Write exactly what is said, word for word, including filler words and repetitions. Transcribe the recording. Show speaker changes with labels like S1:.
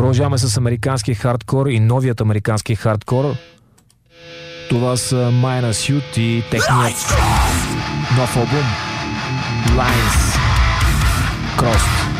S1: Продължаваме с американския хардкор и новият американски хардкор. Това са Minor Suit и техният нов албум Lines Crossed.